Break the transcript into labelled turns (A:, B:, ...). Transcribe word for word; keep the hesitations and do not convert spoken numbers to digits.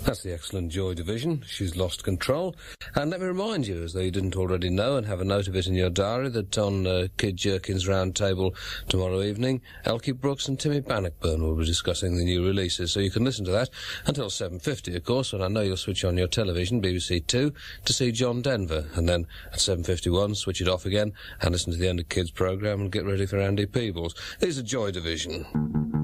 A: That's the excellent Joy Division. She's lost control. And let me remind you, as though you didn't already know and have a note of it in your diary, that on uh, Kid Jerkin's round table tomorrow evening, Elkie Brooks and Timmy Bannockburn will be discussing the new releases. So you can listen to that until seven fifty, of course, when I know you'll switch on your television, B B C Two, to see John Denver. And then at seven fifty-one, switch it off again and listen to the end of Kids programme and get ready for Andy Peebles. Here's the Joy Division.